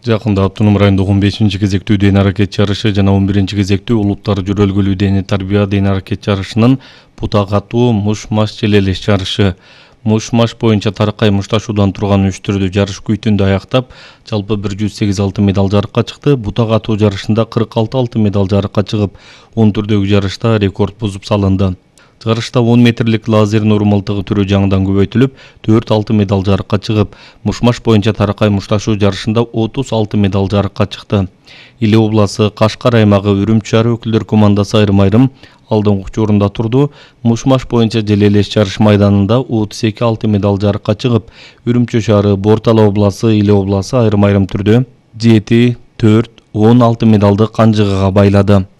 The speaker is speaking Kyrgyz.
Жакында автоном райондогу 15 кезектүү ден аракет жарышы жана 11 кезектүү улуттар жөрөлгөлүү дене тарбия ден аракет жарышынын бута катуу муш-маш желелеш жарышы муш-маш боюнча таракай мушташуудан турган 3 түрдүү жарыш күйтүндө аяктап, жалпы 108 алтын медаль жарыкка чыкты. Бута катуу жарышында 46 алтын медаль жарыкка чыгып, 10 түрдөгү жарышта рекорд бузуп салынды. Жарышта 10 метрлик лазер нурмалдыгы түрү жаңыдан көбөйтүлүп, 4 алтын медаль жарыкка чыгып, муш-маш боюнча таракай мушташуу жарышында 30 алтын медаль жарыкка чыкты. Иле обласы, Кашкар аймагы, Үрүмчү шаары өкүлдөр командасы айрым-айрым алдыңкы орунда турду. Муш-маш боюнча желелеш жарыш майданында 32 алтын медаль жарыкка чыгып, Үрүмчү шаары, Бортала обласы, Иле обласы айрым-айрым түрдө 7, 4, 10 алтын медалды канжыгага байлады.